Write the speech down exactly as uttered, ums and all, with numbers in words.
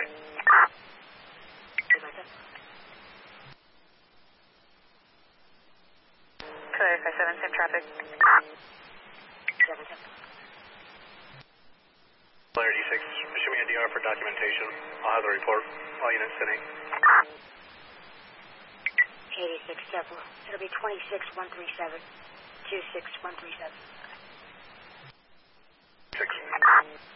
Clarify seven, same traffic. seven ten. Clarity six, show me a D R for documentation. I'll have the report. All units sitting. eighty-six Temple. It'll be twenty-six one three seven. two six one three seven. Six.